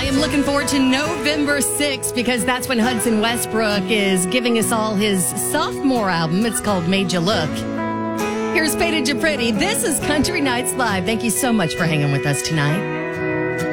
am looking forward to November 6th because that's when Hudson Westbrook is giving us all his sophomore album. It's called Made You Look. Here's Painted You Pretty. This is Country Nights Live. Thank you so much for hanging with us tonight.